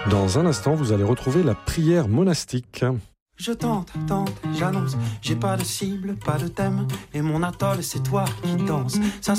Dans un instant, vous allez retrouver la prière monastique. Je tente, j'annonce, j'ai pas de cible, pas de thème, et mon atoll c'est toi qui danse. Ça